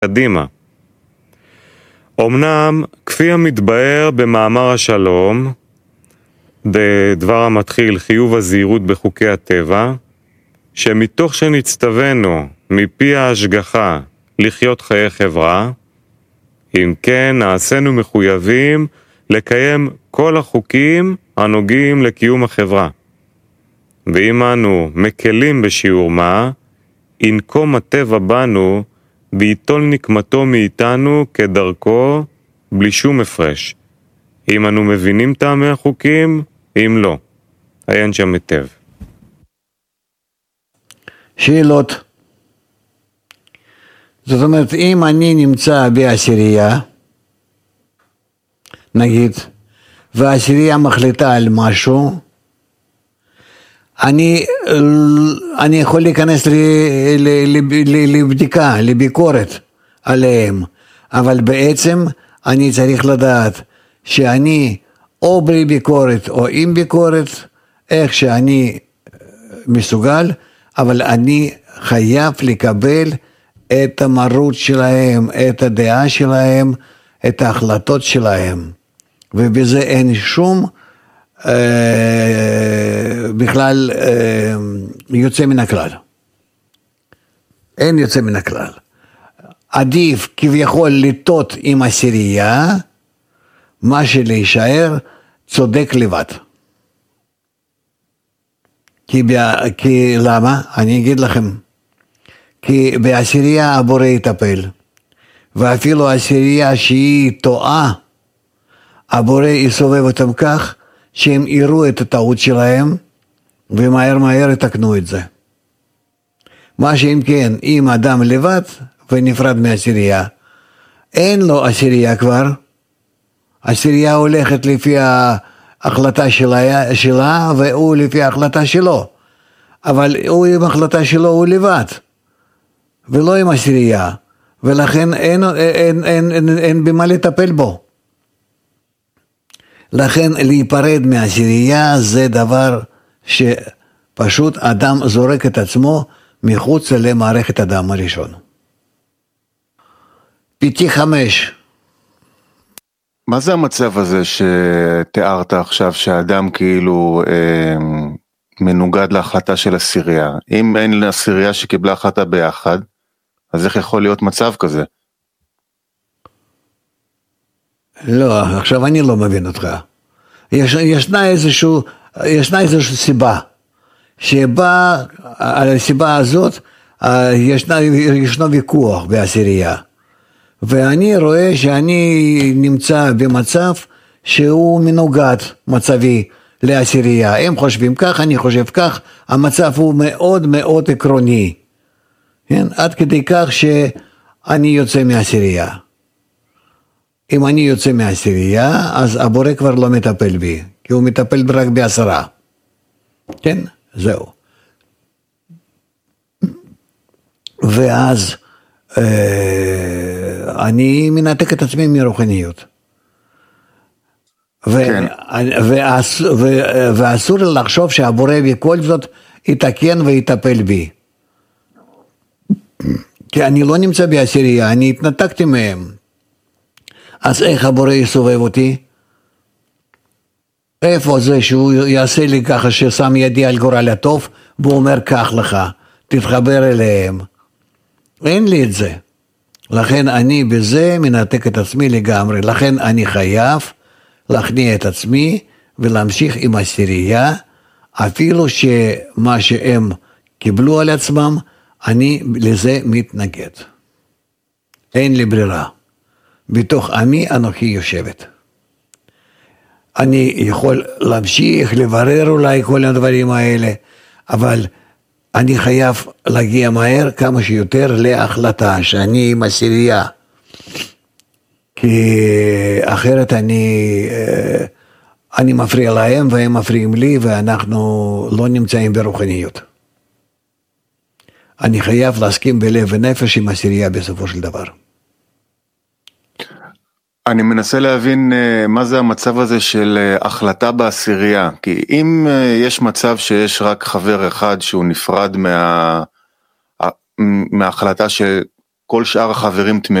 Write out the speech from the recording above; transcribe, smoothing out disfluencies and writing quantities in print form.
קדימה. אמנם, כפי המתבאר במאמר השלום, בדבר המתחיל חיוב הזהירות בחוקי הטבע, שמתוך שנצטווינו מפי ההשגחה לחיות חיי חברה, אם כן נעשינו מחויבים לקיים כל החוקים הנוגעים לקיום החברה. ואם אנו מקלים בשיעור מה, ינקום הטבע בנו ויטול נקמתו מאיתנו כדרכו בלי שום הפרש. אם אנו מבינים טעמי החוקים, אם לא. עיין שם היטב. שאלות. זאת אומרת, אם אני נמצא בעשירייה, נגיד, והעשירייה מחליטה על משהו, אני יכול להיכנס לבדיקה, לביקורת עליהם, אבל בעצם אני צריך לדעת שאני או בלי ביקורת או עם ביקורת, איך שאני מסוגל, אבל אני חייב לקבל את המרות שלהם, את הדעה שלהם, את ההחלטות שלהם, ובזה אין שום בכלל יוצא מן הכלל. אין יוצא מן הכלל. עדיף כביכול לטעות עם עשירייה, מה שלהישאר צודק לבד. כי למה? אני אגיד לכם. כי בעשירייה הבורא יטפל. ואפילו עשירייה שהיא טועה, הבורא יסובב אותם כך, שהם יראו את הטעות שלהם, ומהר יתקנו את זה. מה שאם כן, אם אדם לבד ונפרד מעשירייה, אין לו עשירייה כבר, עשירייה הולכת לפי ההחלטה שלה, והוא לפי ההחלטה שלו. אבל הוא עם ההחלטה שלו הוא לבד, ולא עם עשירייה, ולכן אין במה לטפל בו. לכן להיפרד מהעשירייה זה דבר שפשוט אדם זורק את עצמו מחוץ למערכת הדם הראשון. פיתי 5. מה זה המצב הזה שתיארת עכשיו שהאדם כאילו מנוגד להחלטה של עשירייה? אם אין עשירייה שקיבלה החלטה ביחד, אז איך יכול להיות מצב כזה? לא, עכשיו אני לא מבין אותך. ישנה איזושהי סיבה, שבה על הסיבה הזאת ישנו ויכוח בעשירייה. ואני רואה שאני נמצא במצב שהוא מנוגד מצבי לעשירייה. הם חושבים כך, אני חושב כך, המצב הוא מאוד מאוד עקרוני. כן? עד כדי כך שאני יוצא מעשירייה. אם אני יוצא מעשירייה, אז הבורא כבר לא מטפל בי, כי הוא מטפל רק ב10. כן? זהו. ואז אני מנתק את עצמי מרוחניות. כן. ואסור לחשוב שהבורא בכל זאת יתקן ויטפל בי. כי אני לא נמצא בעשירייה, אני התנתקתי מהם. אז איך הבורא יסובב אותי? איפה זה שהוא יעשה לי ככה ששם ידי על גורל הטוב, והוא אומר כך לך, תתחבר אליהם. אין לי את זה. לכן אני בזה מנתק את עצמי לגמרי. לכן אני חייב להכניע את עצמי ולהמשיך עם עשירייה, אפילו שמה שהם קיבלו על עצמם, אני לזה מתנגד. אין לי ברירה. בתוך עמי אנוכי יושבת. אני יכול להמשיך, לברר אולי כל הדברים האלה, אבל אני חייב להגיע מהר כמה שיותר להחלטה שאני עם עשירייה. כי אחרת אני מפריע להם והם מפריעים לי, ואנחנו לא נמצאים ברוחניות. אני חייב להסכים בלב ונפש עם עשירייה בסופו של דבר. אני מנסה להבין מה זה המצב הזה של החלטה בעשירייה, כי אם יש מצב שיש רק חבר אחד שהוא נפרד מההחלטה כל שאר החברים תמימים.